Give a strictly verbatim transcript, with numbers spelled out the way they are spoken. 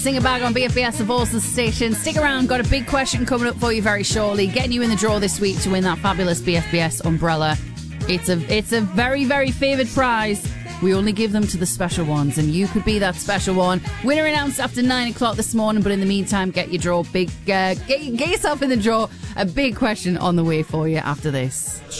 Sing a bag on B F B S, the Voice station. Stick around, got a big question coming up for you very shortly. Getting you in the draw this week to win that fabulous B F B S umbrella. It's a it's a very, very favoured prize. We only give them to the special ones, and you could be that special one. Winner announced after nine o'clock this morning, but in the meantime, get your draw big. Uh, get, get yourself in the draw. A big question on the way for you after this.